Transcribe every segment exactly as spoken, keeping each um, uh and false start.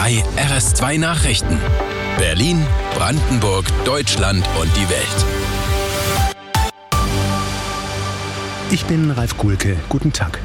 drei R S zwei Nachrichten. Berlin, Brandenburg, Deutschland und die Welt. Ich bin Ralf Kuhlke. Guten Tag.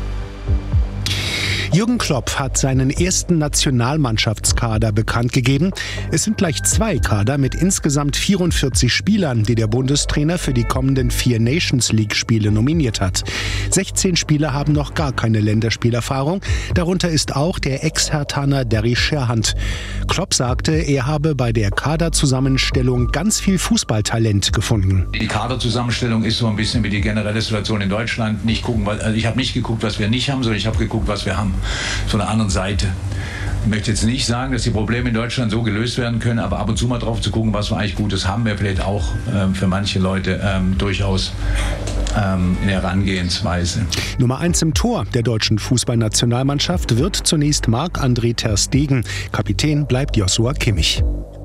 Jürgen Klopp hat seinen ersten Nationalmannschaftskader bekannt gegeben. Es sind gleich zwei Kader mit insgesamt vierundvierzig Spielern, die der Bundestrainer für die kommenden vier Nations-League-Spiele nominiert hat. sechzehn Spieler haben noch gar keine Länderspielerfahrung. Darunter ist auch der Ex-Herthaner Derry Scherhand. Klopp sagte, er habe bei der Kaderzusammenstellung ganz viel Fußballtalent gefunden. Die Kaderzusammenstellung ist so ein bisschen wie die generelle Situation in Deutschland. Nicht gucken, weil, also ich habe nicht geguckt, was wir nicht haben, sondern ich habe geguckt, was wir haben. Von der anderen Seite. Ich möchte jetzt nicht sagen, dass die Probleme in Deutschland so gelöst werden können, aber ab und zu mal drauf zu gucken, was wir eigentlich Gutes haben, wäre vielleicht auch ähm, für manche Leute ähm, durchaus ähm, eine Herangehensweise. Nummer eins im Tor der deutschen Fußballnationalmannschaft wird zunächst Marc-André ter Stegen. Kapitän bleibt Joshua Kimmich.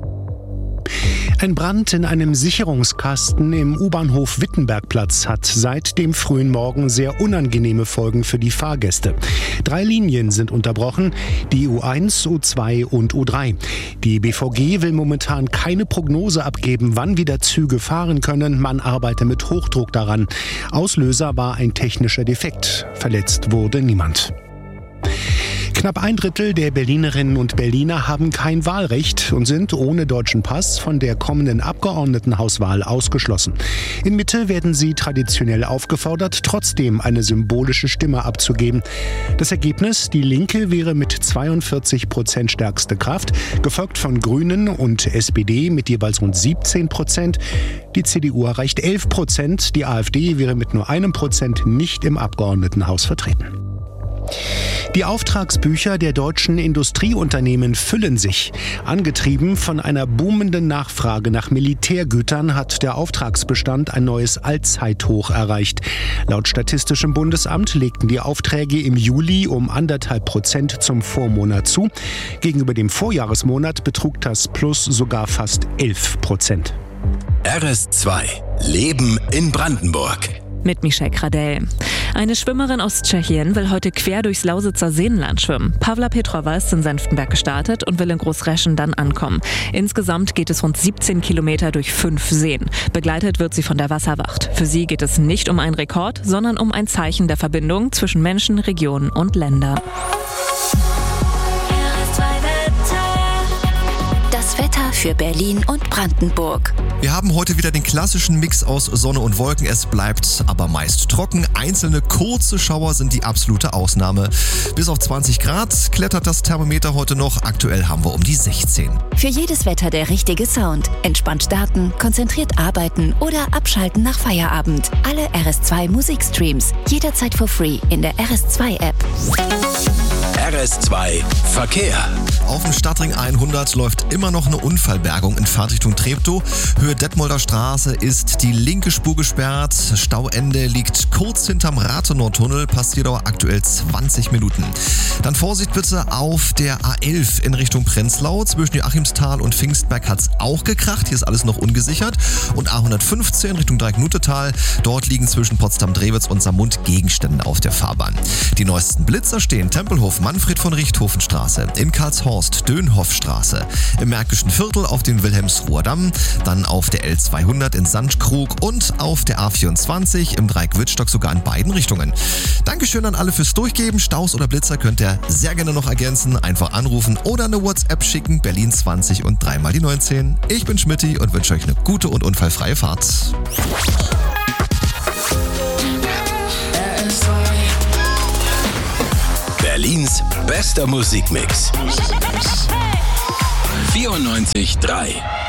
Ein Brand in einem Sicherungskasten im U-Bahnhof Wittenbergplatz hat seit dem frühen Morgen sehr unangenehme Folgen für die Fahrgäste. Drei Linien sind unterbrochen, die U eins, U zwei und U drei. Die B V G will momentan keine Prognose abgeben, wann wieder Züge fahren können. Man arbeite mit Hochdruck daran. Auslöser war ein technischer Defekt. Verletzt wurde niemand. Knapp ein Drittel der Berlinerinnen und Berliner haben kein Wahlrecht und sind ohne deutschen Pass von der kommenden Abgeordnetenhauswahl ausgeschlossen. In Mitte werden sie traditionell aufgefordert, trotzdem eine symbolische Stimme abzugeben. Das Ergebnis: Die Linke wäre mit zweiundvierzig Prozent stärkste Kraft, gefolgt von Grünen und S P D mit jeweils rund siebzehn Prozent. Die C D U erreicht elf Prozent, die AfD wäre mit nur einem Prozent nicht im Abgeordnetenhaus vertreten. Die Auftragsbücher der deutschen Industrieunternehmen füllen sich. Angetrieben von einer boomenden Nachfrage nach Militärgütern hat der Auftragsbestand ein neues Allzeithoch erreicht. Laut Statistischem Bundesamt legten die Aufträge im Juli um anderthalb Prozent zum Vormonat zu. Gegenüber dem Vorjahresmonat betrug das Plus sogar fast elf Prozent. R S zwei Leben in Brandenburg. Mit Michelle Kradell. Eine Schwimmerin aus Tschechien will heute quer durchs Lausitzer Seenland schwimmen. Pavla Petrova ist in Senftenberg gestartet und will in Großreschen dann ankommen. Insgesamt geht es rund siebzehn Kilometer durch fünf Seen. Begleitet wird sie von der Wasserwacht. Für sie geht es nicht um einen Rekord, sondern um ein Zeichen der Verbindung zwischen Menschen, Regionen und Ländern. Das Wetter für Berlin und Brandenburg. Wir haben heute wieder den klassischen Mix aus Sonne und Wolken. Es bleibt aber meist trocken. Einzelne kurze Schauer sind die absolute Ausnahme. Bis auf zwanzig Grad klettert das Thermometer heute noch. Aktuell haben wir um die sechzehn. Für jedes Wetter der richtige Sound. Entspannt starten, konzentriert arbeiten oder abschalten nach Feierabend. Alle R S zwei Musikstreams. Jederzeit for free in der R S zwei App. R S zwei Verkehr. Auf dem Stadtring hundert läuft immer noch eine Unfallbergung in Fahrtrichtung Treptow. Höhe Detmolder Straße ist die linke Spur gesperrt. Stauende liegt kurz hinterm Rathenau-Tunnel. Passiertdauer aktuell zwanzig Minuten. Dann Vorsicht bitte auf der A elf in Richtung Prenzlau. Zwischen Joachimsthal und Pfingstberg hat es auch gekracht. Hier ist alles noch ungesichert. Und A hundertfünfzehn Richtung Dreiecknutetal. Dort liegen zwischen Potsdam-Drewitz und Saarmund Gegenstände auf der Fahrbahn. Die neuesten Blitzer stehen Tempelhof Manfred von Richthofenstraße, in Karlshorst Dönhoffstraße, im Märkischen Viertel auf den Wilhelmsruher Damm, dann auf der L zweihundert in Sandkrug und auf der A vierundzwanzig im Dreieck Wittstock sogar in beiden Richtungen. Dankeschön an alle fürs Durchgeben. Staus oder Blitzer könnt ihr sehr gerne noch ergänzen. Einfach anrufen oder eine WhatsApp schicken. Berlin zwanzig und dreimal die neunzehn. Ich bin Schmitty und wünsche euch eine gute und unfallfreie Fahrt. Berlins bester Musikmix. vierundneunzig Komma drei